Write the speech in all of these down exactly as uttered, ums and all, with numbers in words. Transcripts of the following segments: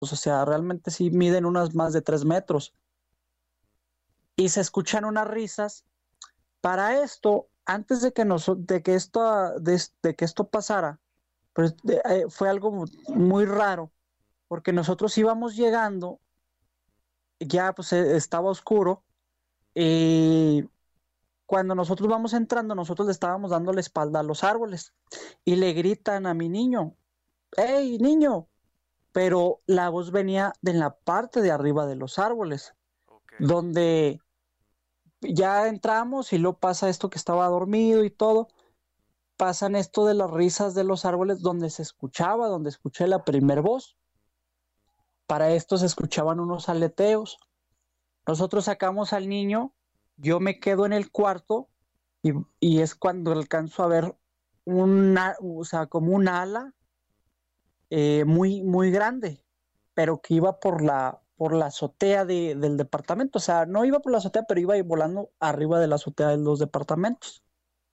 o sea, realmente sí miden unas más de tres metros. Y se escuchan unas risas. Para esto, antes de que, nos, de que, esto, de, de que esto pasara, pues de, eh, fue algo muy raro, porque nosotros íbamos llegando, ya pues eh, estaba oscuro, y cuando nosotros vamos entrando, nosotros le estábamos dando la espalda a los árboles, y le gritan a mi niño, ¡hey, niño! Pero la voz venía de la parte de arriba de los árboles, Ok. donde ya entramos y luego pasa esto que estaba dormido y todo, pasan esto de las risas de los árboles donde se escuchaba, donde escuché la primer voz. Para esto se escuchaban unos aleteos. Nosotros sacamos al niño, yo me quedo en el cuarto y, y es cuando alcanzo a ver una, o sea, como un ala eh, muy, muy grande, pero que iba por la, por la azotea de, del departamento. O sea, no iba por la azotea, pero iba volando arriba de la azotea de los departamentos.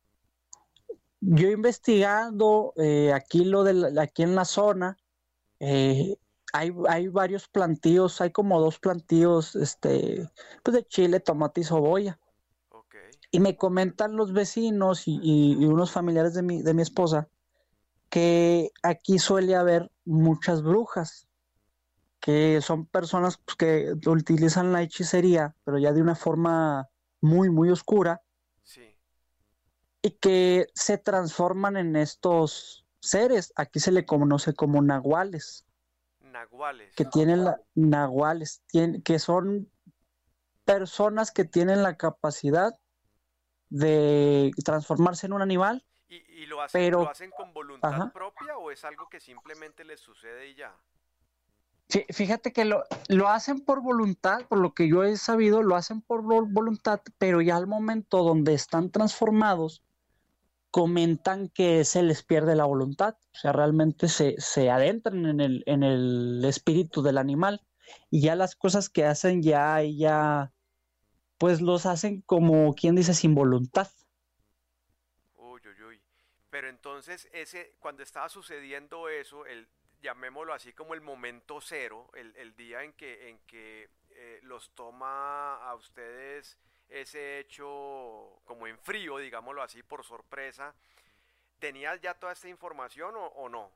Yo investigando eh, aquí, lo de la, aquí en la zona, eh, hay, hay varios plantíos, hay como dos plantíos este, pues de chile, tomate y cebolla. Ok. Y me comentan los vecinos y, y, y unos familiares de mi, de mi esposa que aquí suele haber muchas brujas, que son personas pues, que utilizan la hechicería, pero ya de una forma muy, muy oscura, Sí. y que se transforman en estos seres. Aquí se le conoce como nahuales, Nahuales. que tienen la, nahuales, tienen, que son personas que tienen la capacidad de transformarse en un animal, ¿Y, y lo hacen, lo pero, hacen con voluntad ajá. propia o es algo que simplemente les sucede y ya? Fíjate que lo, lo hacen por voluntad, por lo que yo he sabido, lo hacen por voluntad, pero ya al momento donde están transformados, comentan que se les pierde la voluntad, o sea, realmente se, se adentran en el, en el espíritu del animal y ya las cosas que hacen ya, ya, pues los hacen como quien dice sin voluntad. Uy, uy, uy. Pero entonces, ese, cuando estaba sucediendo eso, el, llamémoslo así como el momento cero, el, el día en que, en que eh, los toma a ustedes ese hecho como en frío, digámoslo así, por sorpresa, ¿tenías ya toda esta información o, o no?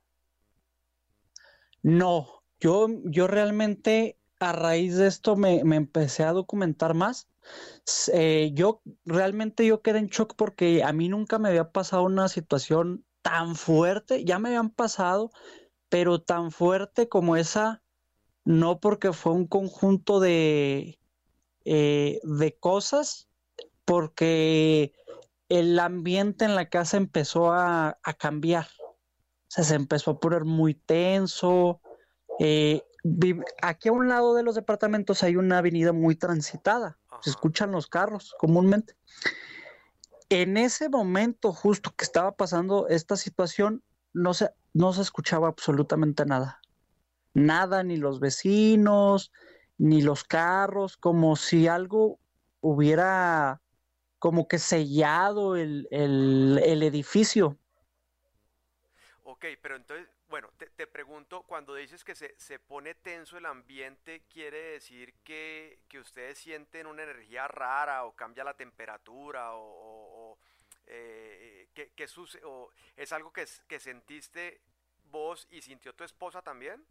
No, yo, yo realmente a raíz de esto me, me empecé a documentar más. S- eh, yo realmente yo quedé en shock porque a mí nunca me había pasado una situación tan fuerte, ya me habían pasado, pero tan fuerte como esa, no porque fue un conjunto de, eh, de cosas, porque el ambiente en la casa empezó a, a cambiar. O sea, se empezó a poner muy tenso. Eh, aquí a un lado de los departamentos hay una avenida muy transitada. Se Ajá. escuchan los carros comúnmente. En ese momento justo que estaba pasando esta situación, no se, no se escuchaba absolutamente nada. Nada, ni los vecinos, ni los carros, como si algo hubiera como que sellado el, el, el edificio. Ok, pero entonces, bueno, te, te pregunto, cuando dices que se, se pone tenso el ambiente, ¿quiere decir que, que ustedes sienten una energía rara o cambia la temperatura o, o- o, eh, ¿qué, qué suce- o es algo que, s- que sentiste vos y sintió tu esposa también?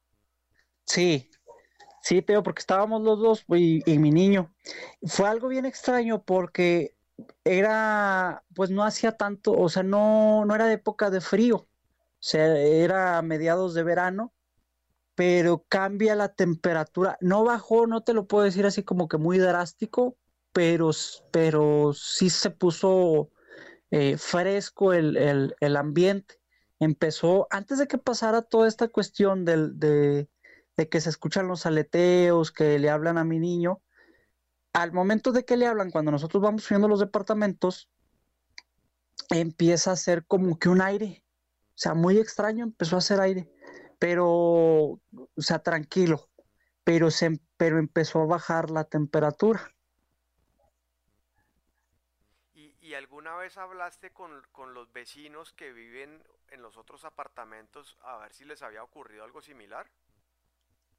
Sí, sí, Teo, porque estábamos los dos y, y mi niño. Fue algo bien extraño porque era, pues no hacía tanto, o sea, no, no era de época de frío, o sea, era a mediados de verano, pero cambia la temperatura. No bajó, no te lo puedo decir así como que muy drástico, pero, pero sí se puso eh, fresco el, el, el ambiente. Empezó, antes de que pasara toda esta cuestión del, de, de que se escuchan los aleteos, que le hablan a mi niño, al momento de que le hablan, cuando nosotros vamos subiendo los departamentos, empieza a ser como que un aire, o sea, muy extraño, empezó a hacer aire, pero, o sea, tranquilo, pero, se, pero empezó a bajar la temperatura. ¿Y, y alguna vez hablaste con, con los vecinos que viven en los otros apartamentos a ver si les había ocurrido algo similar?